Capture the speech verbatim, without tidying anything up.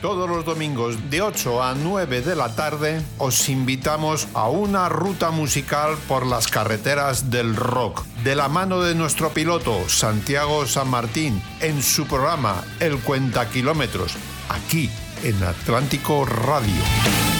Todos los domingos de ocho a nueve de la tarde os invitamos a una ruta musical por las carreteras del rock, de la mano de nuestro piloto Santiago San Martín, en su programa El Cuenta Kilómetros, aquí en Atlántico Radio.